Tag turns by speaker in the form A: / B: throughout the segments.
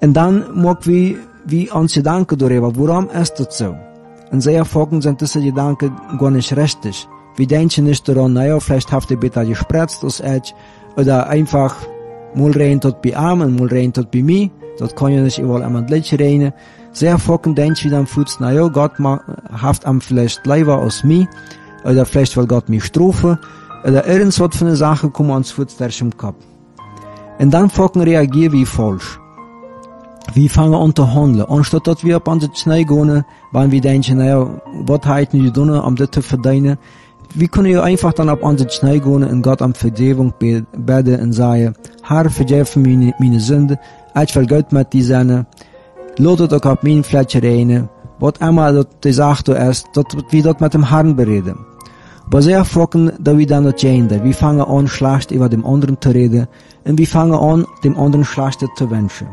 A: En dan mag wie ons gedanken darüber, warum ist das so? Und sehr folgen sind diese Gedanken gar nicht richtig. Wir denken nicht daran, naja, vielleicht habt ihr bitte gespritzt aus Edge, oder einfach, mal rein tot bei Armen, mal rein tot bei mir, das kann ja nicht überall einmal gleich rein. Sehr folgen denken wir dann fuß, naja, Gott haft am vielleicht lieber aus mir, oder vielleicht will Gott mich strafen, oder irgendwas für eine Sache kommen uns fuß durch im Kopf. Und dann folgen reagieren wir falsch. Wir fangen an zu handeln. Anstatt dass wir auf unsere Schnee gehen, wenn wir denken, naja, was halten wir tun, um das zu verdienen? Wir können ja einfach dann auf unsere Schnee gehen und Gott um Vergebung beten und sagen, Herr, vergib mir meine Sünde, ich will Gott mit dir sein, lass doch auf meine Fläche rein, was immer die Sache ist, dass wir dort mit dem Herrn bereden. Aber sehr folgen, dass wir dann nicht gehen, wir fangen an, schlecht über dem anderen zu reden und wir fangen an, dem anderen schlecht zu wünschen.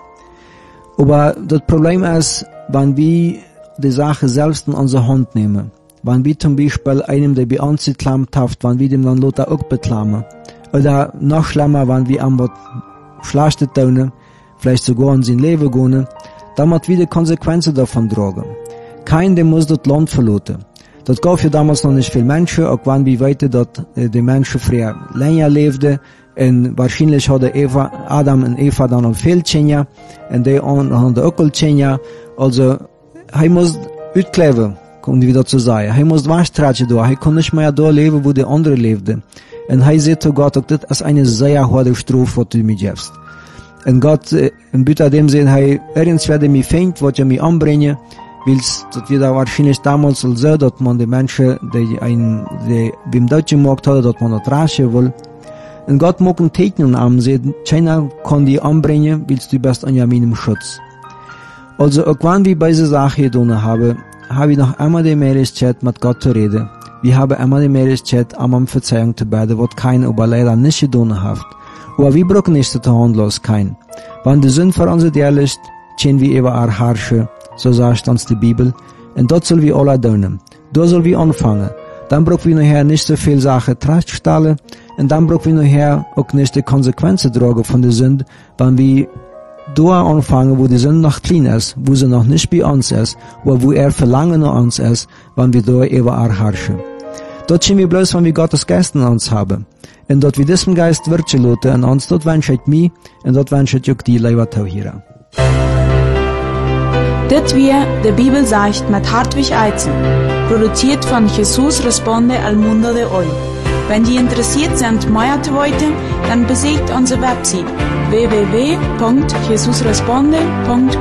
A: Aber das Problem ist, wenn wir die Sache selbst in unsere Hand nehmen, wenn wir zum Beispiel einem, der bei uns geklammt hat, wenn wir dem dann Lothar auch beklammen, oder noch schlimmer, wenn wir am was Schlechtes tun, vielleicht sogar in sein Leben gehen, dann muss wir die Konsequenzen davon tragen. Kein, der muss das Land verlassen. Das gab ja damals noch nicht viele Menschen, auch wenn wir weiter, dass die Menschen früher länger lebten, und wahrscheinlich hat Adam und Eva dann noch viel Kinder, und die haben auch Kinder. Also, er muss ausleben, um wieder zu sagen. Er muss Waschtratsche da. Er kann nicht mehr da leben, wo die anderen lebten. Und er sagt zu Gott, das ist eine sehr harte Strafe, was du mir gibst. Und Gott, in Bitte dem sehen, irgendwas werde mich finden, was mich anbringen, weil das wird wahrscheinlich damals so, dass man die Menschen, die beim Deutschen Markt hat, dass man das raschen will. Und Gott mag ein Tegnen am sehen, keiner kann die anbringen, weil du bist an meinem Schutz. Also, auch wenn wir bei dieser Sache getan haben, habe ich noch einmal die Möglichkeit, mit Gott zu reden. Wir haben einmal die Möglichkeit, um Verzeihung zu beten, was keiner aber leider nicht getan hat. Aber wir brauchen nicht zu handeln als kein. Wenn die Sünde für uns ehrlich, können wir über our herrschen, so sagt uns die Bibel, und dort sollen wir alle tun. Da sollen wir anfangen. Dann brauchen wir nachher nicht so viel Sachen trachstellen, und dann brauchen wir nachher auch nicht die Konsequenzen tragen von der Sünde, wenn wir da anfangen, wo die Sünde noch klein ist, wo sie noch nicht bei uns ist, wo Verlangen nach uns ist, wenn wir da über our herrschen. Dort sind wir bloß, wenn wir Gottes Geist in uns haben. Und dort wir diesen Geist wirken lassen, und uns dort wünsche ich mich, und dort wünsche ich auch die Leiber Tauhira.
B: Das wir der Bibel sagt mit Hartwig Eizen, produziert von Jesus Responde al Mundo de Hoy. Wenn die interessiert sind, mehr zu wollen, dann besucht unsere Website www.jesusresponde.com.